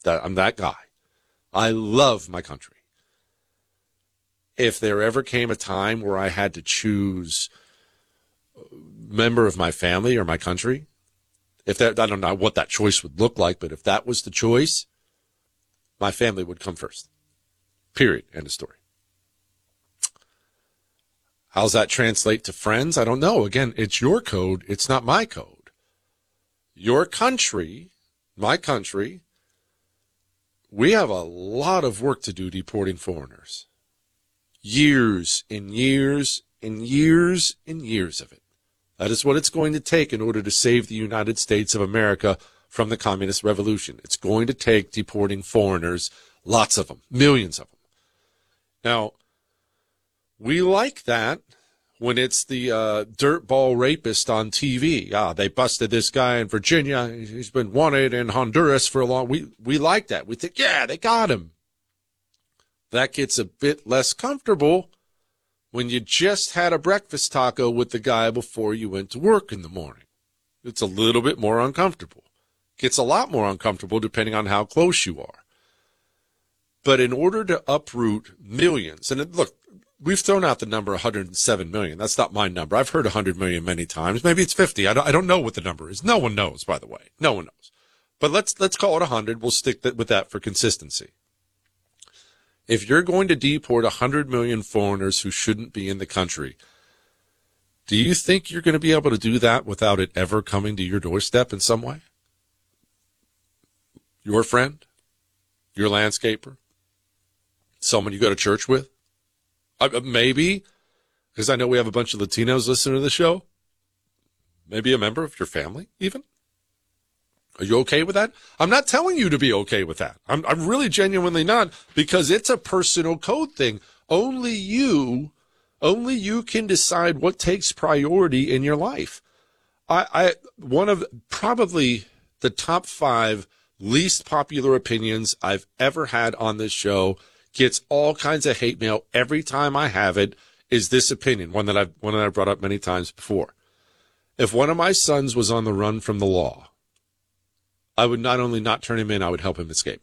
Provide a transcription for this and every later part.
I'm that guy. I love my country. If there ever came a time where I had to choose a member of my family or my country, I don't know what that choice would look like, but if that was the choice, my family would come first. Period. End of story. How's that translate to friends? I don't know. Again, it's your code. It's not my code. Your country, my country, we have a lot of work to do deporting foreigners. Years and years and years and years of it. That is what it's going to take in order to save the United States of America from the communist revolution. It's going to take deporting foreigners, lots of them, millions of them. Now, we like that when it's the dirtball rapist on TV. They busted this guy in Virginia. He's been wanted in Honduras for a long. We like that. We think, yeah, they got him. That gets a bit less comfortable when you just had a breakfast taco with the guy before you went to work in the morning. It's a little bit more uncomfortable. Gets a lot more uncomfortable depending on how close you are. But in order to uproot millions, and look, we've thrown out the number 107 million. That's not my number. I've heard 100 million many times. Maybe it's 50. I don't know what the number is. No one knows, by the way. No one knows. But let's call it 100. We'll stick with that for consistency. If you're going to deport 100 million foreigners who shouldn't be in the country, do you think you're going to be able to do that without it ever coming to your doorstep in some way? Your friend? Your landscaper? Someone you go to church with? Maybe, because I know we have a bunch of Latinos listening to the show. Maybe a member of your family, even. Are you okay with that? I'm not telling you to be okay with that. I'm really genuinely not, because it's a personal code thing. Only you can decide what takes priority in your life. One of probably the top 5 least popular opinions I've ever had on this show, gets all kinds of hate mail every time I have it, is this opinion, one that I've brought up many times before. If one of my sons was on the run from the law, I would not only not turn him in, I would help him escape.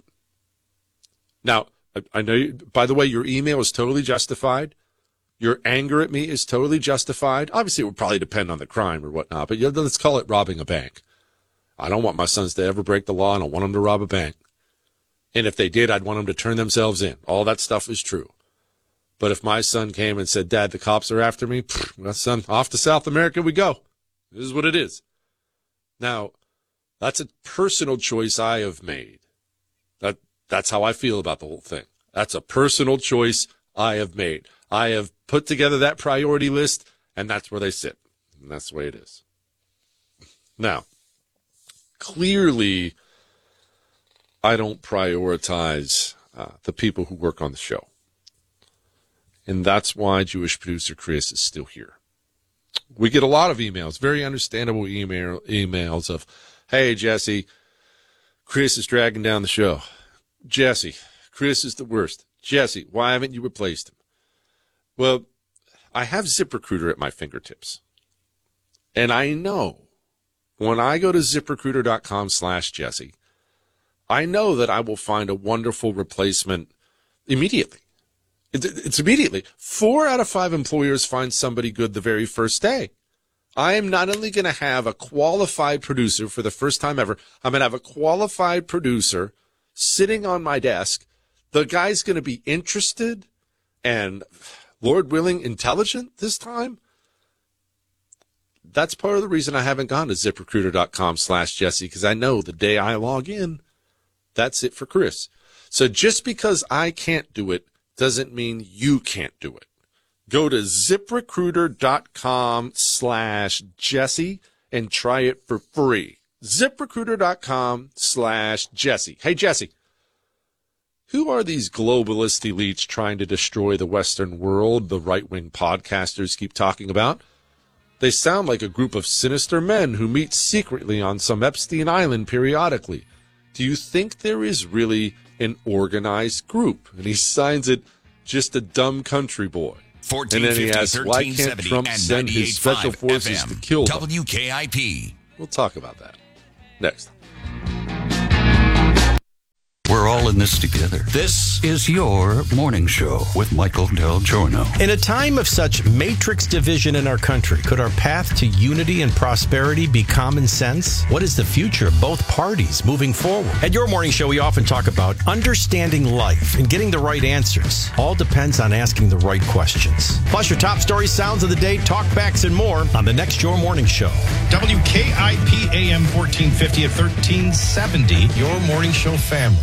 Now, I know, by the way, your email is totally justified. Your anger at me is totally justified. Obviously, it would probably depend on the crime or whatnot, but let's call it robbing a bank. I don't want my sons to ever break the law. I don't want them to rob a bank. And if they did, I'd want them to turn themselves in. All that stuff is true. But if my son came and said, Dad, the cops are after me, my son, off to South America we go. This is what it is. Now, that's a personal choice I have made. That's how I feel about the whole thing. That's a personal choice I have made. I have put together that priority list, and that's where they sit. And that's the way it is. Now, clearly, I don't prioritize the people who work on the show. And that's why Jewish producer Chris is still here. We get a lot of emails, very understandable emails of, hey, Jesse, Chris is dragging down the show. Jesse, Chris is the worst. Jesse, why haven't you replaced him? Well, I have ZipRecruiter at my fingertips. And I know when I go to ZipRecruiter.com/Jesse, I know that I will find a wonderful replacement immediately. It's immediately. 4 out of 5 employers find somebody good the very first day. I am not only going to have a qualified producer for the first time ever, I'm going to have a qualified producer sitting on my desk. The guy's going to be interested and, Lord willing, intelligent this time. That's part of the reason I haven't gone to ZipRecruiter.com/Jesse, because I know the day I log in, that's it for Chris. So just because I can't do it doesn't mean you can't do it. Go to ZipRecruiter.com/Jesse and try it for free. ZipRecruiter.com/Jesse. Hey, Jesse, who are these globalist elites trying to destroy the Western world the right-wing podcasters keep talking about? They sound like a group of sinister men who meet secretly on some Epstein Island periodically. Do you think there is really an organized group? And he signs it, just a dumb country boy. And then he asks, why can't Trump send his special forces to kill them? WKIP. We'll talk about that next. We're all in this together. This is your morning show with Michael Del Giorno. In a time of such matrix division in our country, could our path to unity and prosperity be common sense? What is the future of both parties moving forward? At your morning show, we often talk about understanding life and getting the right answers. All depends on asking the right questions. Plus your top stories, sounds of the day, talkbacks, and more on the next Your Morning Show. WKIP AM 1450 at 1370, Your Morning Show family.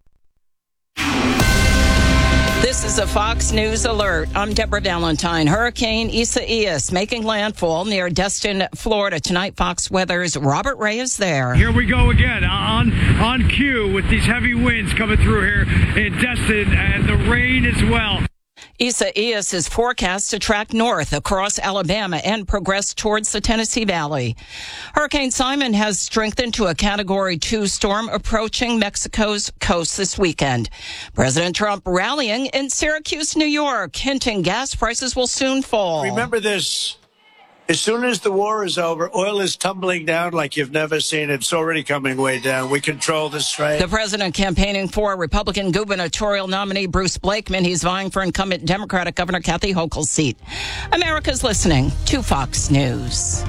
This is a Fox News alert. I'm Deborah Valentine. Hurricane Isaias making landfall near Destin, Florida. Tonight, Fox Weather's Robert Ray is there. Here we go again on cue with these heavy winds coming through here in Destin and the rain as well. Isaias is forecast to track north across Alabama and progress towards the Tennessee Valley. Hurricane Simon has strengthened to a Category 2 storm approaching Mexico's coast this weekend. President Trump rallying in Syracuse, New York, hinting gas prices will soon fall. Remember this. As soon as the war is over, oil is tumbling down like you've never seen it. It's already coming way down. We control the strait. The president campaigning for Republican gubernatorial nominee Bruce Blakeman. He's vying for incumbent Democratic Governor Kathy Hochul's seat. America's listening to Fox News.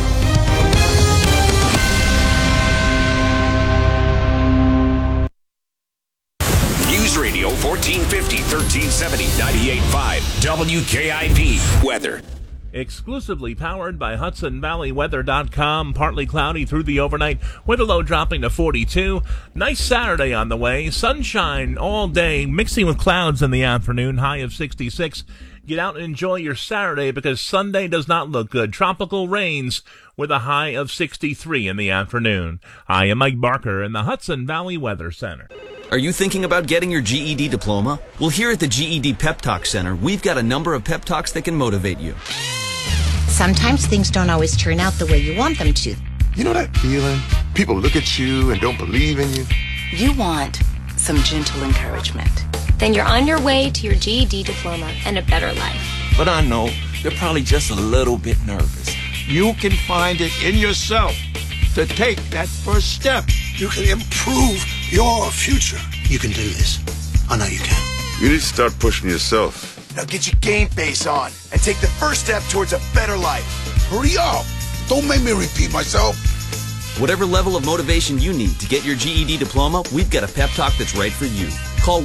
News Radio 1450, 1370, 98.5, WKIP weather. Exclusively powered by HudsonValleyWeather.com. Partly cloudy through the overnight with a low dropping to 42. Nice Saturday on the way. Sunshine all day, mixing with clouds in the afternoon. High of 66. Get out and enjoy your Saturday because Sunday does not look good. Tropical rains with a high of 63 in the afternoon. I am Mike Barker in the Hudson Valley Weather Center. Are you thinking about getting your GED diploma? Well, here at the GED Pep Talk Center, we've got a number of pep talks that can motivate you. Sometimes things don't always turn out the way you want them to. You know that feeling? People look at you and don't believe in you. You want some gentle encouragement. Then you're on your way to your GED diploma and a better life. But I know they're probably just a little bit nervous. You can find it in yourself to take that first step. You can improve your future. You can do this. I know you can. You need to start pushing yourself. Now get your game face on and take the first step towards a better life. Hurry up. Don't make me repeat myself. Whatever level of motivation you need to get your GED diploma, we've got a pep talk that's right for you. Call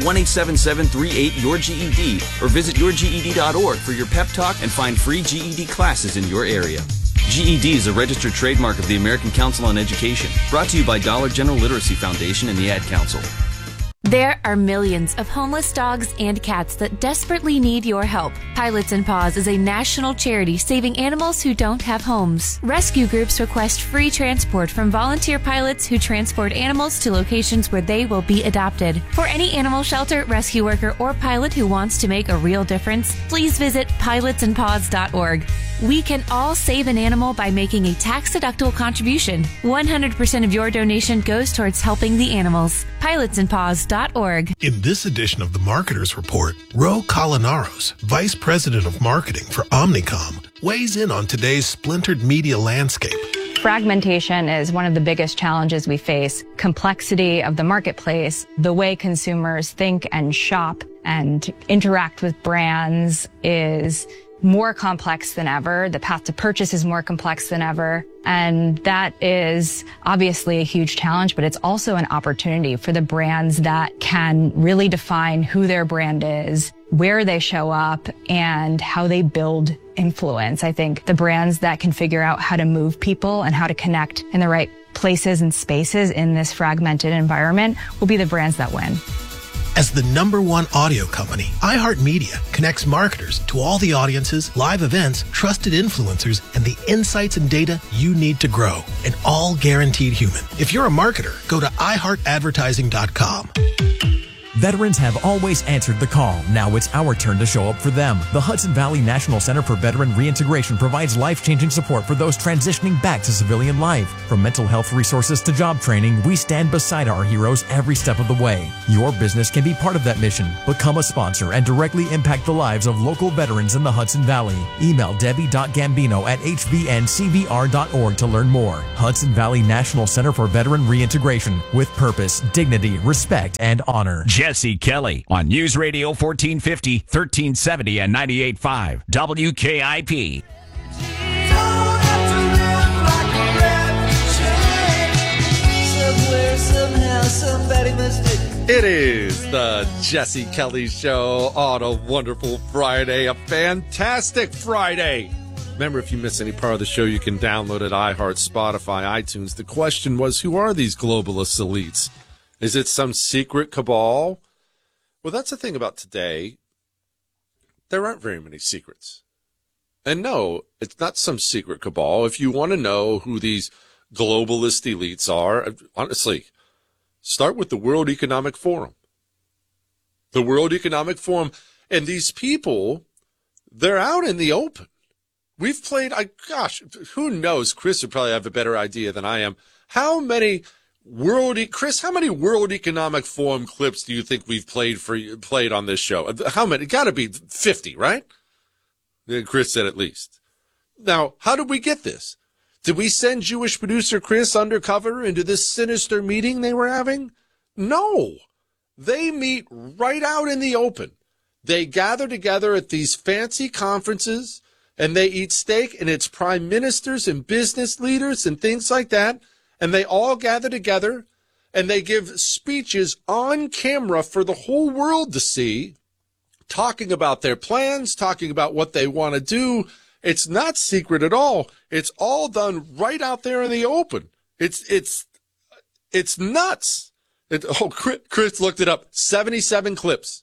1-877-38-YOUR-GED or visit yourged.org for your pep talk and find free GED classes in your area. GED is a registered trademark of the American Council on Education, brought to you by Dollar General Literacy Foundation and the Ad Council. There are millions of homeless dogs and cats that desperately need your help. Pilots and Paws is a national charity saving animals who don't have homes. Rescue groups request free transport from volunteer pilots who transport animals to locations where they will be adopted. For any animal shelter, rescue worker, or pilot who wants to make a real difference, please visit pilotsandpaws.org. We can all save an animal by making a tax-deductible contribution. 100% of your donation goes towards helping the animals. Pilotsandpaws.org. In this edition of the Marketers Report, Ro Colinaros, Vice President of Marketing for Omnicom, weighs in on today's splintered media landscape. Fragmentation is one of the biggest challenges we face. Complexity of the marketplace, the way consumers think and shop and interact with brands is more complex than ever. The path to purchase is more complex than ever. And that is obviously a huge challenge, but it's also an opportunity for the brands that can really define who their brand is, where they show up, and how they build influence. I think the brands that can figure out how to move people and how to connect in the right places and spaces in this fragmented environment will be the brands that win. As the #1 audio company, iHeartMedia connects marketers to all the audiences, live events, trusted influencers, and the insights and data you need to grow, and all guaranteed human. If you're a marketer, go to iHeartAdvertising.com. Veterans have always answered the call. Now it's our turn to show up for them. The Hudson Valley National Center for Veteran Reintegration provides life-changing support for those transitioning back to civilian life. From mental health resources to job training, we stand beside our heroes every step of the way. Your business can be part of that mission. Become a sponsor and directly impact the lives of local veterans in the Hudson Valley. Email debbie.gambino@hvncvr.org to learn more. Hudson Valley National Center for Veteran Reintegration, with purpose, dignity, respect, and honor. Jesse Kelly on News Radio 1450, 1370, and 98.5 WKIP. It is the Jesse Kelly Show on a wonderful Friday, a fantastic Friday. Remember, if you miss any part of the show, you can download it, iHeart, Spotify, iTunes. The question was, who are these globalist elites? Is it some secret cabal? Well, that's the thing about today. There aren't very many secrets. And no, it's not some secret cabal. If you want to know who these globalist elites are, honestly, start with the World Economic Forum. The World Economic Forum. And these people, they're out in the open. We've played, who knows? Chris would probably have a better idea than I am. How many World Economic Forum clips do you think we've played on this show? How many? Got to be 50, right? Chris said at least. Now, how did we get this? Did we send Jewish producer Chris undercover into this sinister meeting they were having? No. They meet right out in the open. They gather together at these fancy conferences, and they eat steak, and it's prime ministers and business leaders and things like that. And they all gather together, and they give speeches on camera for the whole world to see, talking about their plans, talking about what they want to do. It's not secret at all. It's all done right out there in the open. It's nuts. Chris looked it up. 77 clips.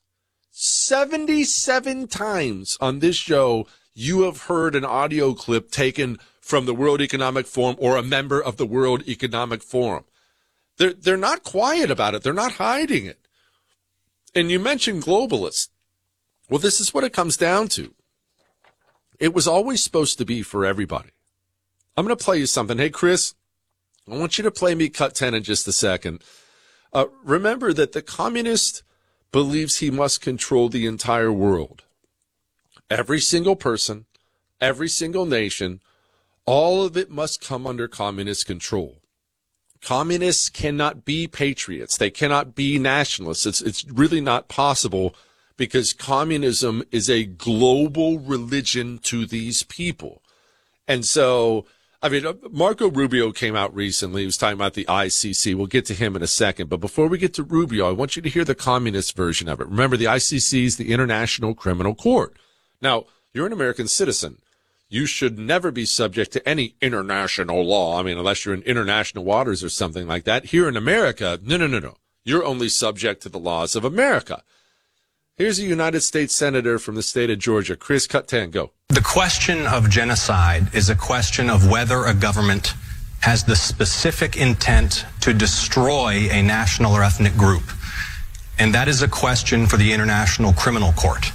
77 times on this show you have heard an audio clip taken from the World Economic Forum or a member of the World Economic Forum. They're not quiet about it. They're not hiding it. And you mentioned globalists. Well, this is what it comes down to. It was always supposed to be for everybody. I'm going to play you something. Hey, Chris, I want you to play me cut 10 in just a second. Remember that the communist believes he must control the entire world. Every single person, every single nation, all of it must come under communist control. Communists cannot be patriots. They cannot be nationalists. It's really not possible, because communism is a global religion to these people. And so, Marco Rubio came out recently. He was talking about the ICC. We'll get to him in a second. But before we get to Rubio, I want you to hear the communist version of it. Remember, the ICC is the International Criminal Court. Now, you're an American citizen. You should never be subject to any international law. Unless you're in international waters or something like that. Here in America, no. You're only subject to the laws of America. Here's a United States Senator from the state of Georgia. Chris, cut 10, go. The question of genocide is a question of whether a government has the specific intent to destroy a national or ethnic group. And that is a question for the International Criminal Court.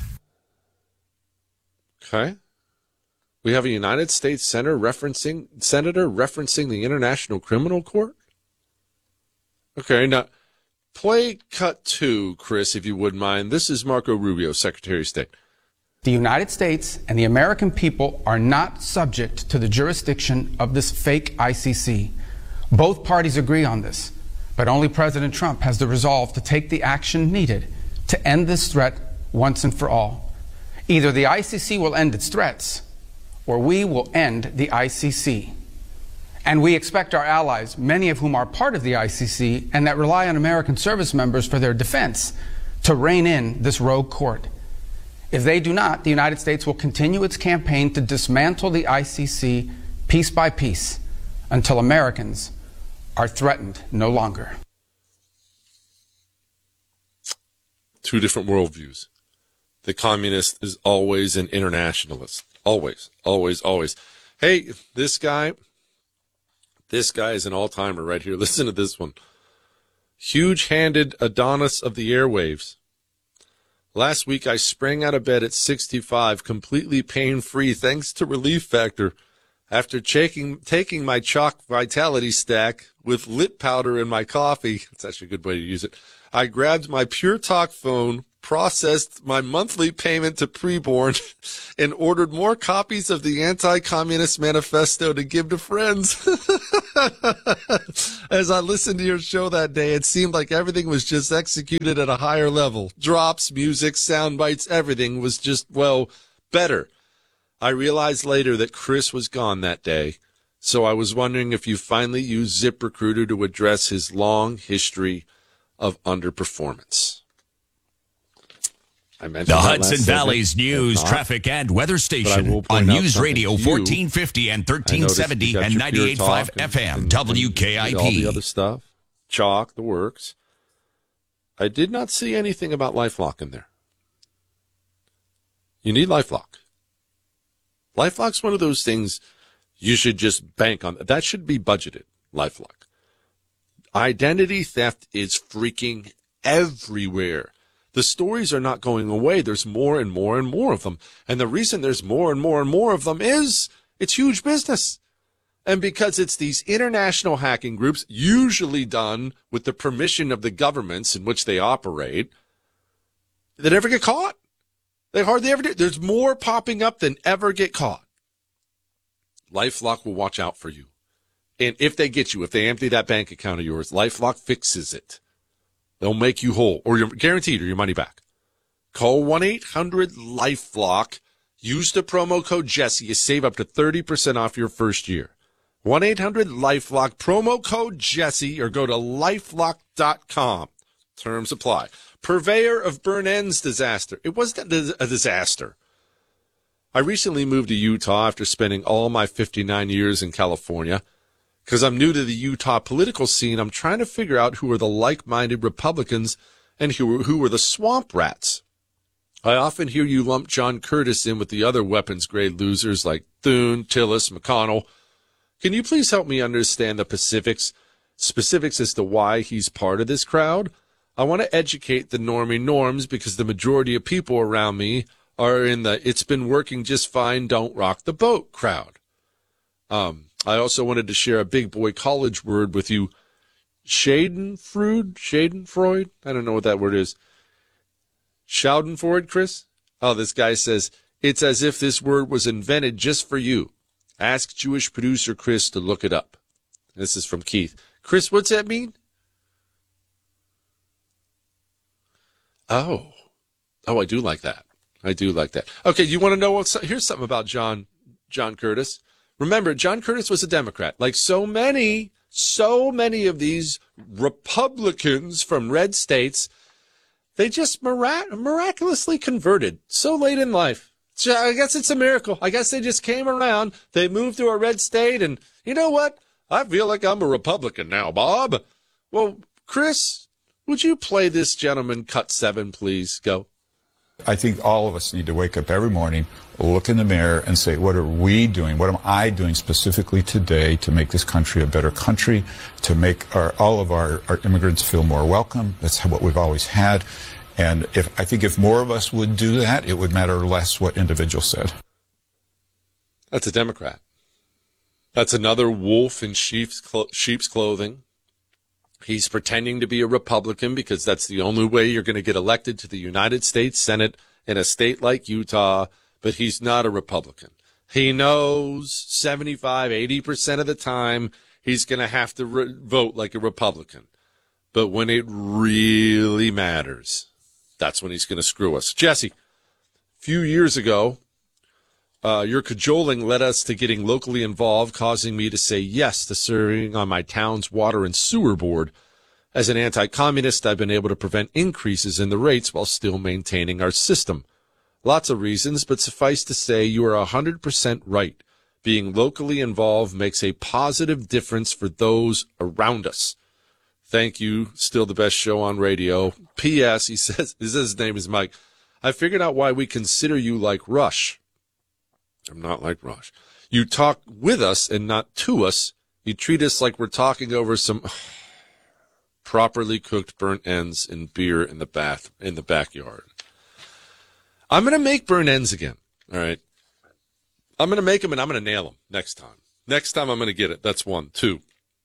Okay. We have a United States senator referencing the International Criminal Court? Okay, now play cut 2, Chris, if you wouldn't mind. This is Marco Rubio, Secretary of State. The United States and the American people are not subject to the jurisdiction of this fake ICC. Both parties agree on this, but only President Trump has the resolve to take the action needed to end this threat once and for all. Either the ICC will end its threats, or we will end the ICC. And we expect our allies, many of whom are part of the ICC and that rely on American service members for their defense, to rein in this rogue court. If they do not, the United States will continue its campaign to dismantle the ICC piece by piece until Americans are threatened no longer. Two different worldviews. The communist is always an internationalist. Always, always, always. Hey, this guy is an all-timer right here. Listen to this one. Huge-handed Adonis of the airwaves. Last week, I sprang out of bed at 65, completely pain-free, thanks to Relief Factor. After taking my Chalk Vitality Stack with lit powder in my coffee, it's actually a good way to use it, I grabbed my Pure Talk phone, processed my monthly payment to Preborn, and ordered more copies of the Anti-Communist Manifesto to give to friends. As I listened to your show that day, it seemed like everything was just executed at a higher level. Drops, music, sound bites, everything was just, well, better. I realized later that Chris was gone that day, so I was wondering if you finally used ZipRecruiter to address his long history of underperformance. The Hudson Valley's news, traffic, and weather station on News Radio 1450 and 1370 and 98.5 FM, WKIP. All the other stuff, Chalk, the works. I did not see anything about LifeLock in there. You need LifeLock. LifeLock's one of those things you should just bank on. That should be budgeted, LifeLock. Identity theft is freaking everywhere. The stories are not going away. There's more and more and more of them. And the reason there's more and more and more of them is it's huge business. And because it's these international hacking groups, usually done with the permission of the governments in which they operate, they never get caught. They hardly ever do. There's more popping up than ever get caught. LifeLock will watch out for you. And if they get you, if they empty that bank account of yours, LifeLock fixes it. They'll make you whole, or you're guaranteed, or your money back. Call 1-800-LifeLock. Use the promo code Jesse. You save up to 30% off your first year. 1-800-LifeLock, promo code Jesse, or go to lifelock.com. Terms apply. Purveyor of Burnen's disaster. It wasn't a disaster. I recently moved to Utah after spending all my 59 years in California. Because I'm new to the Utah political scene, I'm trying to figure out who are the like-minded Republicans and who are the swamp rats. I often hear you lump John Curtis in with the other weapons-grade losers like Thune, Tillis, McConnell. Can you please help me understand the specifics as to why he's part of this crowd? I want to educate the normie norms because the majority of people around me are in the it's been working just fine, don't rock the boat crowd. I also wanted to share a big boy college word with you. Schadenfreude? I don't know what that word is. Schadenfreude, Chris? Oh, this guy says, it's as if this word was invented just for you. Ask Jewish producer Chris to look it up. This is from Keith. Chris, what's that mean? Oh, I do like that. Okay, you want to know here's something about John Curtis. Remember, John Curtis was a Democrat. Like so many of these Republicans from red states, they just miraculously converted so late in life. So I guess it's a miracle. I guess they just came around. They moved to a red state, and you know what? I feel like I'm a Republican now, Bob. Well, Chris, would you play this gentleman cut 7, please? Go. I think all of us need to wake up every morning, look in the mirror, and say, what are we doing? What am I doing specifically today to make this country a better country, to make all of our immigrants feel more welcome? That's what we've always had. And I think if more of us would do that, it would matter less what individuals said. That's a Democrat. That's another wolf in sheep's clothing. He's pretending to be a Republican because that's the only way you're going to get elected to the United States Senate in a state like Utah, but he's not a Republican. He knows 75-80% of the time he's going to have to vote like a Republican. But when it really matters, that's when he's going to screw us. Jesse, a few years ago, your cajoling led us to getting locally involved, causing me to say yes to serving on my town's water and sewer board. As an anti-communist, I've been able to prevent increases in the rates while still maintaining our system. Lots of reasons, but suffice to say you are 100% right. Being locally involved makes a positive difference for those around us. Thank you. Still the best show on radio. P.S. He says his name is Mike. I figured out why we consider you like Rush. I'm not like Rush. You talk with us and not to us. You treat us like we're talking over some properly cooked burnt ends and beer in the backyard. I'm going to make burnt ends again. All right. I'm going to make them and I'm going to nail them next time. Next time I'm going to get it. That's 1. 2.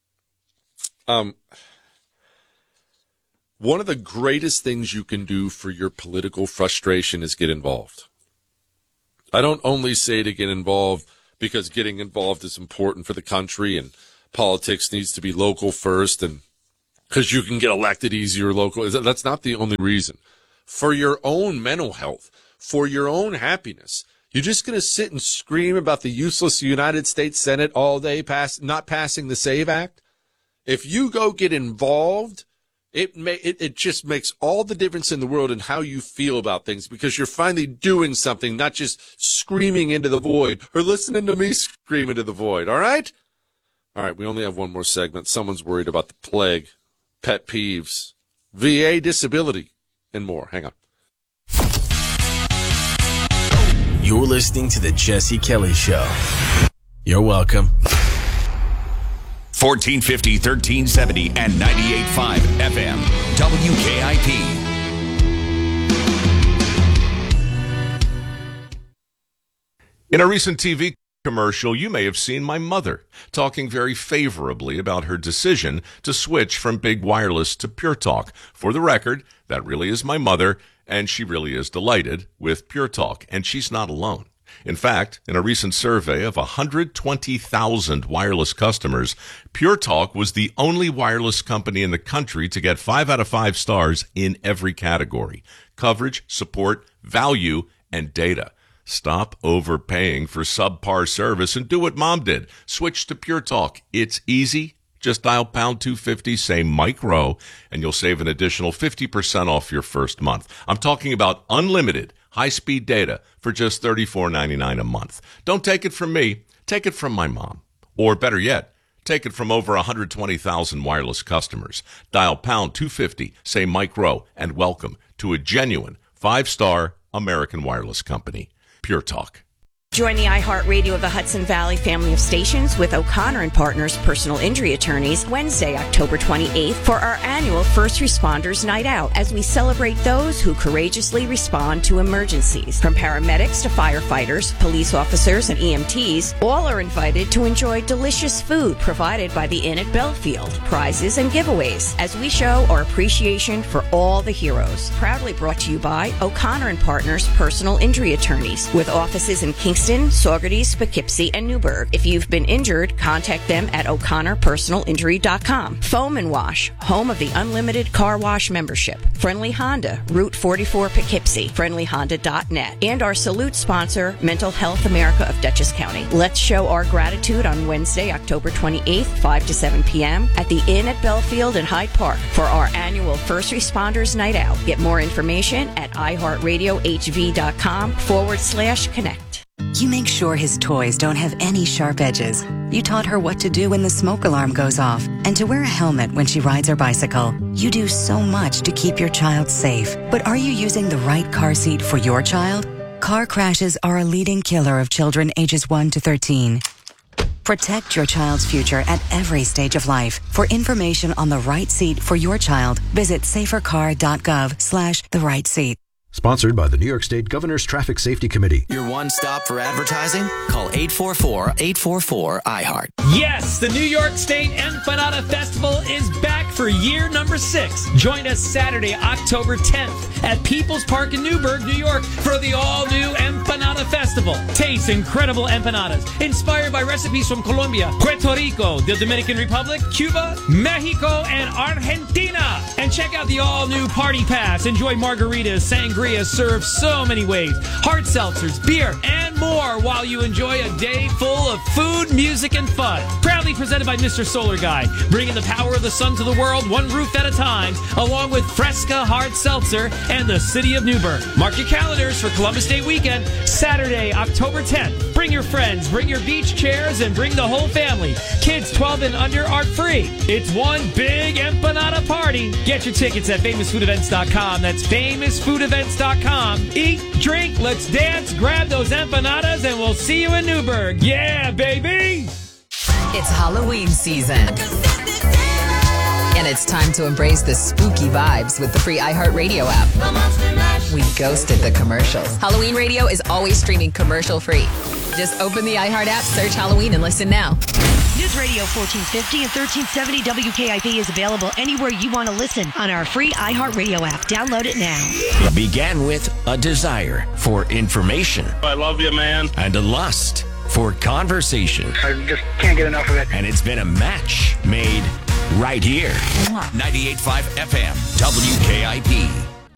One of the greatest things you can do for your political frustration is get involved. I don't only say to get involved because getting involved is important for the country and politics needs to be local first and because you can get elected easier local. That's not the only reason. For your own mental health, for your own happiness, you're just going to sit and scream about the useless United States Senate all day, not passing the SAVE Act? If you go get involved, it just makes all the difference in the world in how you feel about things because you're finally doing something, not just screaming into the void or listening to me scream into the void. All right? All right, we only have one more segment. Someone's worried about the plague, pet peeves, VA disability, and more. Hang on. You're listening to The Jesse Kelly Show. You're welcome. 1450, 1370, and 98.5 FM. WKIP. In a recent TV commercial, you may have seen my mother talking very favorably about her decision to switch from Big Wireless to Pure Talk. For the record, that really is my mother, and she really is delighted with Pure Talk, and she's not alone. In fact, in a recent survey of 120,000 wireless customers, Pure Talk was the only wireless company in the country to get 5 out of 5 stars in every category: coverage, support, value, and data. Stop overpaying for subpar service and do what Mom did. Switch to Pure Talk. It's easy. Just dial pound 250, say Mike Rowe, and you'll save an additional 50% off your first month. I'm talking about unlimited high-speed data for just $34.99 a month. Don't take it from me. Take it from my mom. Or better yet, take it from over 120,000 wireless customers. Dial pound 250, say Mike Rowe, and welcome to a genuine 5-star American wireless company. Pure Talk. Join the iHeartRadio of the Hudson Valley family of stations with O'Connor and Partners Personal Injury Attorneys Wednesday, October 28th for our annual First Responders Night Out as we celebrate those who courageously respond to emergencies. From paramedics to firefighters, police officers, and EMTs, all are invited to enjoy delicious food provided by the Inn at Belfield, prizes and giveaways as we show our appreciation for all the heroes. Proudly brought to you by O'Connor and Partners Personal Injury Attorneys with offices in Kingston, Saugerties, Poughkeepsie, and Newburgh. If you've been injured, contact them at o'connorpersonalinjury.com. Foam and Wash, home of the unlimited car wash membership. Friendly Honda, Route 44 Poughkeepsie, friendlyhonda.net. And our salute sponsor, Mental Health America of Dutchess County. Let's show our gratitude on Wednesday, October 28th, 5 to 7 p.m. at the Inn at Belfield in Hyde Park for our annual First Responders Night Out. Get more information at iHeartRadioHV.com/connect. You make sure his toys don't have any sharp edges. You taught her what to do when the smoke alarm goes off and to wear a helmet when she rides her bicycle. You do so much to keep your child safe. But are you using the right car seat for your child? Car crashes are a leading killer of children ages 1 to 13. Protect your child's future at every stage of life. For information on the right seat for your child, visit safercar.gov/the right seat. Sponsored by the New York State Governor's Traffic Safety Committee. Your one stop for advertising? Call 844-844-IHEART. Yes, the New York State Empanada Festival is back for year number 6. Join us Saturday, October 10th at People's Park in Newburgh, New York for the all-new Empanada Festival. Taste incredible empanadas inspired by recipes from Colombia, Puerto Rico, the Dominican Republic, Cuba, Mexico, and Argentina. And check out the all-new Party Pass. Enjoy margaritas, sangria, served so many ways, hard seltzers, beer, and more while you enjoy a day full of food, music, and fun. Proudly presented by Mr. Solar Guy, bringing the power of the sun to the world one roof at a time, along with Fresca Hard Seltzer and the City of Newburgh. Mark your calendars for Columbus Day weekend, Saturday, October 10th. Bring your friends, bring your beach chairs, and bring the whole family. Kids 12 and under are free. It's one big empanada party. Get your tickets at famousfoodevents.com. That's famousfoodevents.com. Eat, drink, let's dance, grab those empanadas, and we'll see you in Newburgh. Yeah, baby! It's Halloween season. And And it's time to embrace the spooky vibes with the free iHeartRadio app. We ghosted the commercials. Halloween Radio is always streaming commercial-free. Just open the iHeart app, search Halloween, and listen now. News Radio 1450 and 1370 WKIP is available anywhere you want to listen on our free iHeartRadio app. Download it now. It began with a desire for information. I love you, man. And a lust for conversation. I just can't get enough of it. And it's been a match made right here. 98.5 FM, WKIP.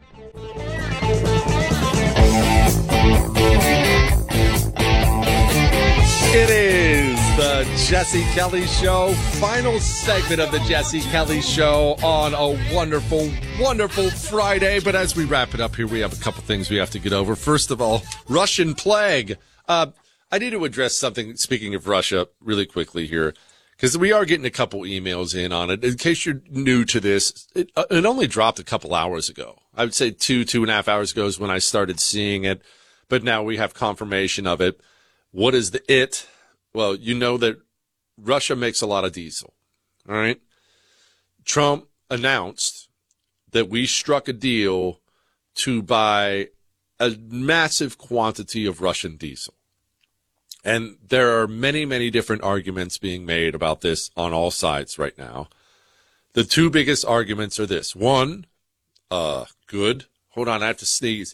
It is the Jesse Kelly Show, final segment of the Jesse Kelly Show on a wonderful, wonderful Friday. But as we wrap it up here, we have a couple things we have to get over. First of all, Russian plague. I need to address something, speaking of Russia, really quickly here, because we are getting a couple emails in on it. In case you're new to this, it only dropped a couple hours ago. I would say 2.5 hours ago is when I started seeing it, but now we have confirmation of it. What is the it? Well, you know that Russia makes a lot of diesel, all right? Trump announced that we struck a deal to buy a massive quantity of Russian diesel. And there are many, many different arguments being made about this on all sides right now. The two biggest arguments are this. One, good. Hold on, I have to sneeze.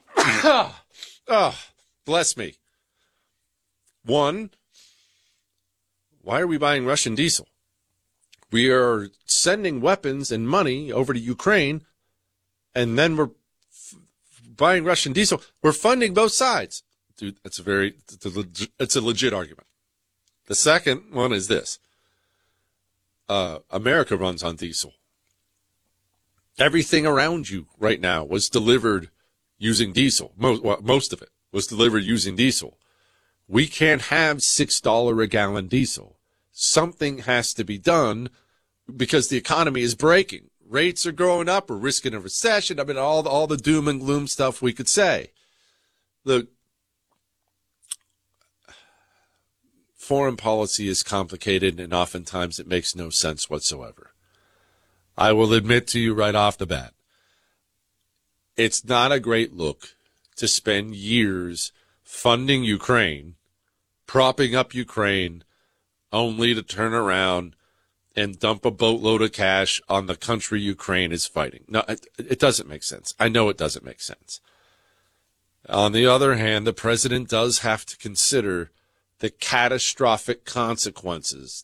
Bless me. One, why are we buying Russian diesel? We are sending weapons and money over to Ukraine, and then we're buying Russian diesel. We're funding both sides. Dude, it's a legit argument. The second one is this. America runs on diesel. Everything around you right now was delivered using diesel. Most of it was delivered using diesel. We can't have $6 a gallon diesel. Something has to be done because the economy is breaking. Rates are going up. We're risking a recession. I mean, all the doom and gloom stuff we could say. The foreign policy is complicated, and oftentimes it makes no sense whatsoever. I will admit to you right off the bat, it's not a great look to spend years funding Ukraine, propping up Ukraine, only to turn around and dump a boatload of cash on the country Ukraine is fighting. No, it doesn't make sense. I know it doesn't make sense. On the other hand, the president does have to consider the catastrophic consequences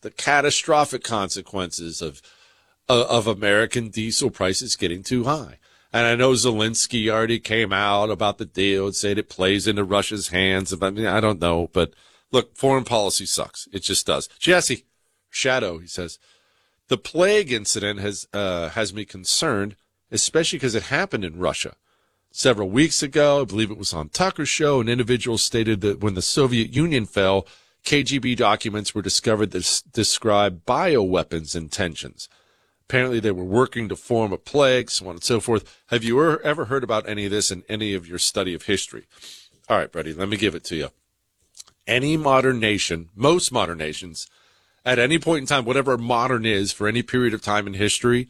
of American diesel prices getting too high. And I know Zelensky already came out about the deal and said it plays into Russia's hands. I mean, I don't know, but look, foreign policy sucks. It just does. Jesse, Shadow, he says, the plague incident has me concerned, especially because it happened in Russia. Several weeks ago, I believe it was on Tucker's show, an individual stated that when the Soviet Union fell, KGB documents were discovered that describe bioweapons intentions. Apparently, they were working to form a plague, so on and so forth. Have you ever heard about any of this in any of your study of history? All right, buddy, let me give it to you. Any modern nation, most modern nations, at any point in time, whatever modern is for any period of time in history,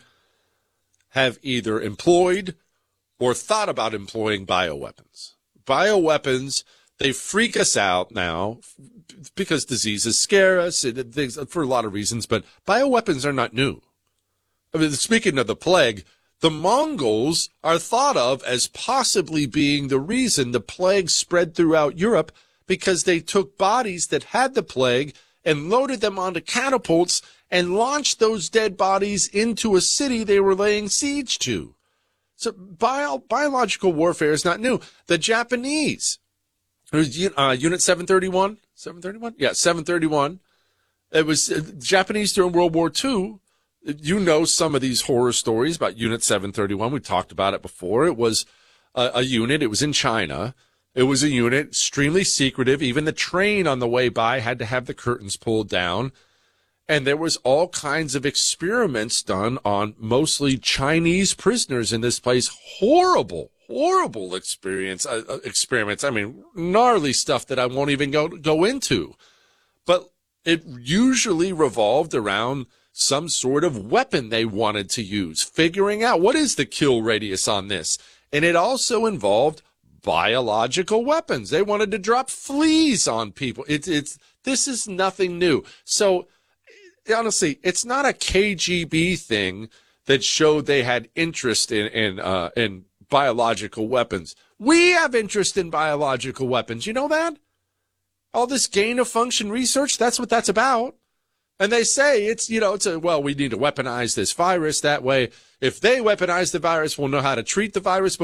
have either employed or thought about employing bioweapons. Bioweapons, they freak us out now because diseases scare us for a lot of reasons, but bioweapons are not new. I mean, speaking of the plague, the Mongols are thought of as possibly being the reason the plague spread throughout Europe because they took bodies that had the plague and loaded them onto catapults and launched those dead bodies into a city they were laying siege to. So biological warfare is not new. The Japanese, Unit 731? 731? Yeah, 731. It was Japanese during World War II. You know some of these horror stories about Unit 731. We talked about it before. It was a unit. It was in China. It was a unit extremely secretive. Even the train on the way by had to have the curtains pulled down. And there was all kinds of experiments done on mostly Chinese prisoners in this place. Horrible experiments. I mean, gnarly stuff that I won't even go into. But it usually revolved around some sort of weapon they wanted to use, figuring out what is the kill radius on this. And it also involved biological weapons. They wanted to drop fleas on people. This is nothing new. So honestly, it's not a KGB thing that showed they had interest in biological weapons. We have interest in biological weapons. You know that? All this gain of function research, that's what that's about. And they say we need to weaponize this virus. That way, if they weaponize the virus, we'll know how to treat the virus.